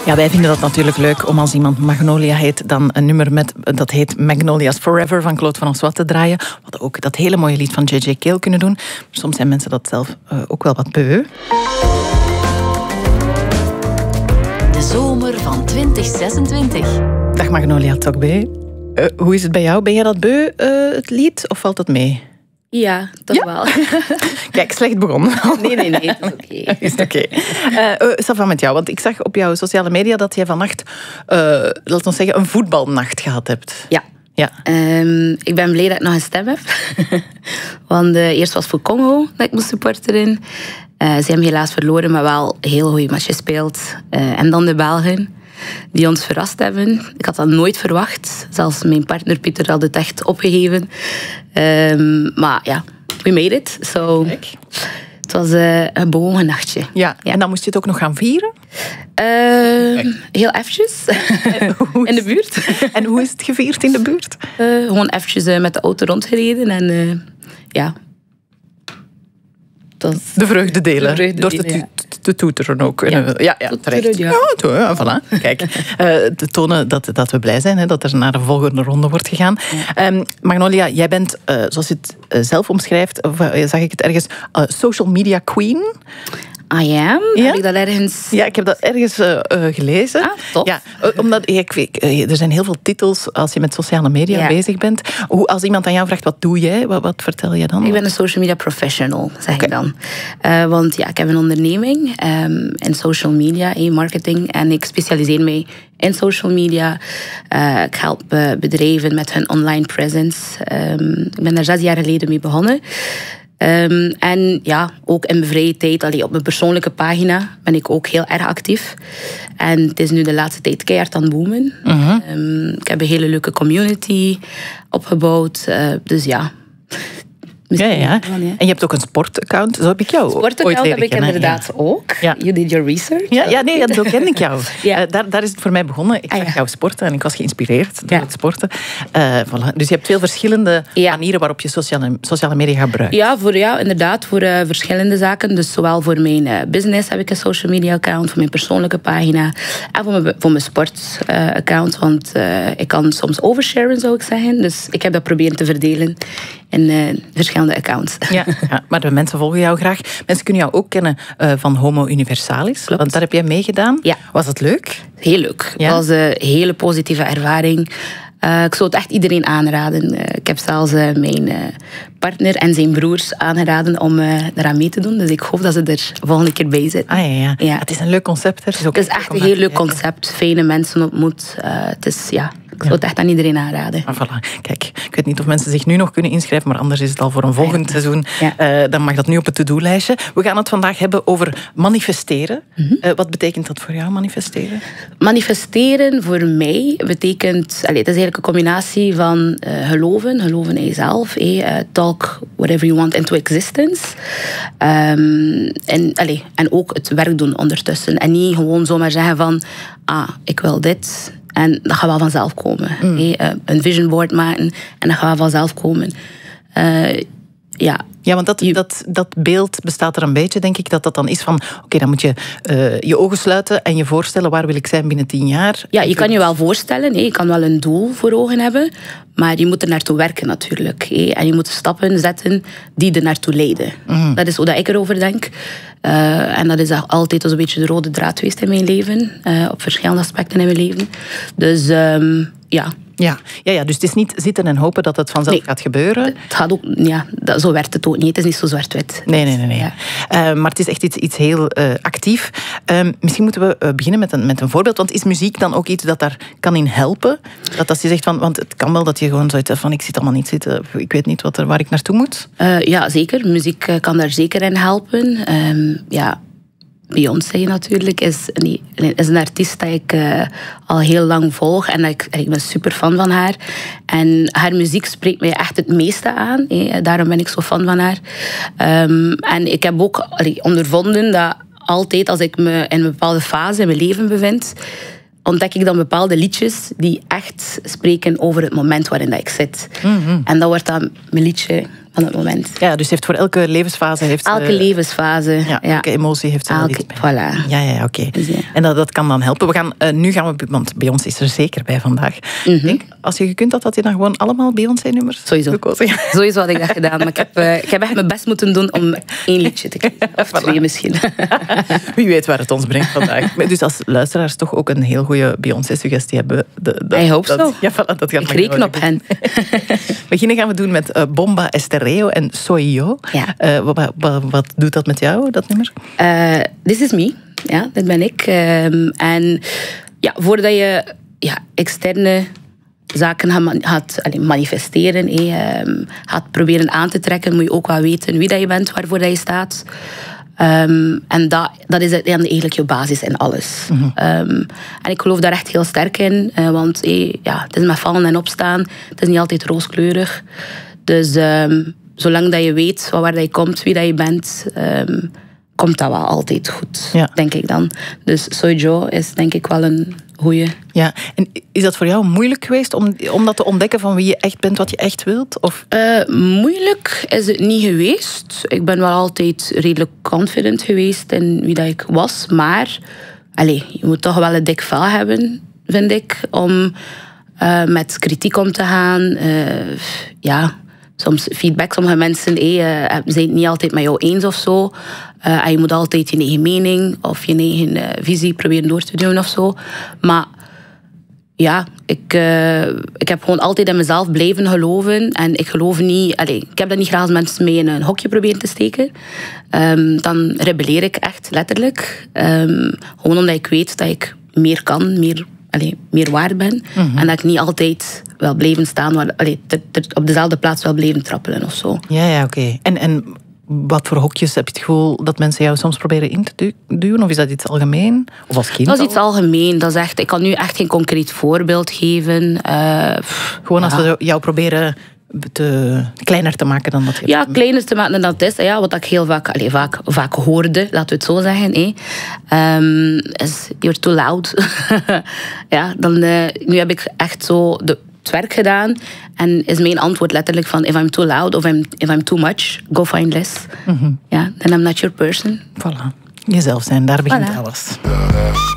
Ja, wij vinden dat natuurlijk leuk om als iemand Magnolia heet dan een nummer dat heet Magnolia's Forever van Claude François te draaien. We hadden ook dat hele mooie lied van J.J. Cale kunnen doen. Maar soms zijn mensen dat zelf ook wel wat beu. De zomer van 2026. Dag Magnolia Tokbe. Hoe is het bij jou? Ben jij dat beu, het lied, of valt dat mee? Ja, toch wel. Kijk, slecht begonnen. Nee, dat is oké. Is het oké. Sava met jou, want ik zag op jouw sociale media dat jij vannacht, laten we zeggen, een voetbalnacht gehad hebt. Ja. Ik ben blij dat ik nog een stem heb. Want eerst was voor Congo dat ik moest supporteren. Ze hebben helaas verloren, maar wel een heel goede match gespeeld. En dan de Belgen, die ons verrast hebben. Ik had dat nooit verwacht. Zelfs mijn partner Pieter had het echt opgegeven. Maar ja, we made it. So, het was een bewogen nachtje. Ja, en dan moest je het ook nog gaan vieren? Heel eventjes. In de buurt. En hoe is het gevierd in de buurt? Gewoon eventjes met de auto rondgereden. En ja... De vreugde delen. Door te toeteren ook. Ja, terecht. Ja, voilà. Kijk, te tonen dat we blij zijn, hè, dat er naar de volgende ronde wordt gegaan. Ja. Magnolia, jij bent, zoals je het zelf omschrijft, of zag ik het ergens, social media queen. I am? Ja? Heb ik dat ergens... Ja, ik heb dat ergens gelezen. Ah, top. Ja, omdat er zijn heel veel titels als je met sociale media bezig bent. Als iemand aan jou vraagt, wat doe jij? Wat vertel je dan? Ik ben een social media professional, zeg ik dan. Want ja, ik heb een onderneming in social media, marketing. En ik specialiseer mij in social media. Ik help bedrijven met hun online presence. Ik ben daar 6 jaar geleden mee begonnen. En ja, ook in mijn vrije tijd, op mijn persoonlijke pagina, ben ik ook heel erg actief. En het is nu de laatste tijd keihard aan het boomen. Ik heb een hele leuke community opgebouwd. Dus ja. Ja. En je hebt ook een sportaccount, zo heb ik jou sportaccount heb ik inderdaad ook. Ja. You did your research. Ja, zo ken ik jou. Daar is het voor mij begonnen. Ik zag jou sporten en ik was geïnspireerd door het sporten. Voilà. Dus je hebt veel verschillende manieren waarop je sociale media gebruikt. Ja, inderdaad, voor verschillende zaken. Dus zowel voor mijn business heb ik een social media account, voor mijn persoonlijke pagina en voor mijn sportaccount. Want ik kan soms oversharen, zou ik zeggen. Dus ik heb dat proberen te verdelen in verschillende accounts. Ja, maar de mensen volgen jou graag. Mensen kunnen jou ook kennen van Homo Universalis. Klopt. Want daar heb jij meegedaan. Ja. Was dat leuk? Heel leuk. Het was een hele positieve ervaring. Ik zou het echt iedereen aanraden. Ik heb zelfs mijn partner en zijn broers aangeraden om eraan mee te doen. Dus ik hoop dat ze er volgende keer bij zitten. Ja. Het is een leuk concept. Het is echt een heel leuk concept. Fijne mensen ontmoet. Het is, ik zou het echt aan iedereen aanraden. Voilà. Kijk, ik weet niet of mensen zich nu nog kunnen inschrijven, maar anders is het al voor een volgend seizoen. Dan mag dat nu op het to-do-lijstje. We gaan het vandaag hebben over manifesteren. Wat betekent dat voor jou, manifesteren? Manifesteren voor mij betekent... het is eigenlijk een combinatie van geloven in jezelf. Talk whatever you want into existence. En ook het werk doen ondertussen. En niet gewoon zomaar zeggen van... ik wil dit... En dat gaat wel vanzelf komen. Een vision board maken en dat gaat wel vanzelf komen. Ja, want dat beeld bestaat er een beetje, denk ik, dat dan is van... Oké, dan moet je je ogen sluiten en je voorstellen waar wil ik zijn binnen 10 jaar. Ja, je kan je wel voorstellen. Je kan wel een doel voor ogen hebben. Maar je moet er naartoe werken natuurlijk. En je moet stappen zetten die er naartoe leiden. Dat is hoe dat ik erover denk. En dat is altijd een beetje de rode draad geweest in mijn leven. Op verschillende aspecten in mijn leven. Dus ja... Ja, dus het is niet zitten en hopen dat het vanzelf gaat gebeuren. Het gaat ook, zo werkt het ook niet. Het is niet zo zwart-wit. Nee. Ja. Maar het is echt iets heel actief. Misschien moeten we beginnen met een voorbeeld. Want is muziek dan ook iets dat daar kan in helpen? Dat als je zegt van... Want het kan wel dat je gewoon zoiets van... Ik zit allemaal niet zitten. Ik weet niet waar ik naartoe moet. Ja, zeker. Muziek kan daar zeker in helpen. Beyoncé natuurlijk is een artiest dat ik al heel lang volg. En ik ben super fan van haar. En haar muziek spreekt mij echt het meeste aan. Daarom ben ik zo fan van haar. En ik heb ook ondervonden dat altijd als ik me in een bepaalde fase in mijn leven bevind... ontdek ik dan bepaalde liedjes die echt spreken over het moment waarin dat ik zit. En dat wordt dan mijn liedje van het moment. Ja, dus heeft voor elke levensfase... Elke levensfase. Ja, elke emotie heeft ze wel iets bij. Voilà. Ja, oké. Dus, en dat kan dan helpen. Nu gaan we... Want Beyoncé is er zeker bij vandaag. Ik denk, als je gekund had je dan gewoon allemaal Beyoncé-nummers gekozen. Sowieso had ik dat gedaan. Maar ik heb echt mijn best moeten doen om 1 liedje te kiezen. Of 2 misschien. Wie weet waar het ons brengt vandaag. Dus als luisteraars toch ook een heel goede Beyoncé-suggestie hebben... Ik hoop zo. Ja, voilà, dat gaat ik reken op hen. Beginnen gaan we doen met Bomba Estéreo en Soy Yo. Ja. Wat doet dat met jou, dat nummer? This is me. Ja, dit ben ik. En ja, voordat je externe zaken gaat manifesteren, gaat proberen aan te trekken, moet je ook wel weten wie dat je bent, waarvoor dat je staat. En dat is eigenlijk je basis in alles. En ik geloof daar echt heel sterk in. Want het is met vallen en opstaan. Het is niet altijd rooskleurig. Dus zolang dat je weet van waar dat je komt, wie dat je bent... komt dat wel altijd goed, denk ik dan. Dus Soy Yo is denk ik wel een goeie. Ja, en is dat voor jou moeilijk geweest om dat te ontdekken van wie je echt bent, wat je echt wilt? Of? Moeilijk is het niet geweest. Ik ben wel altijd redelijk confident geweest in wie dat ik was. Maar je moet toch wel een dik vel hebben, vind ik, om met kritiek om te gaan. Soms feedback, sommige mensen zijn het niet altijd met jou eens of zo. En je moet altijd je eigen mening of je eigen visie proberen door te doen of zo. Maar ja, ik heb gewoon altijd in mezelf blijven geloven. En ik geloof niet... ik heb dat niet graag als mensen mee in een hokje proberen te steken. Dan rebelleer ik echt, letterlijk. Gewoon omdat ik weet dat ik meer kan, meer waard ben. En dat ik niet altijd wil blijven staan, op dezelfde plaats wil blijven trappelen of zo. Ja, oké. En wat voor hokjes heb je het gevoel dat mensen jou soms proberen in te duwen? Of is dat iets algemeen? Of als kind? Dat is iets algemeen. Dat is echt, ik kan nu echt geen concreet voorbeeld geven. Gewoon als ze jou proberen kleiner te maken dan dat je... Ja, kleiner te maken dan dat is. Ja, wat ik heel vaak hoorde, laten we het zo zeggen, is you're too loud. Ja, nu heb ik echt zo het werk gedaan. En is mijn antwoord letterlijk van if I'm too loud of if I'm too much, go find less. Ja, then I'm not your person. Voilà. Jezelf zijn, daar begint alles.